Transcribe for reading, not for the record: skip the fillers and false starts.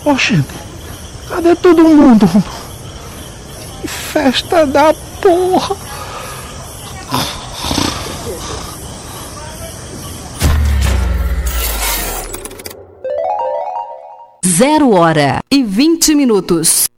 Oxe, cadê todo mundo? Que festa da porra! Zero hora e 20 minutos.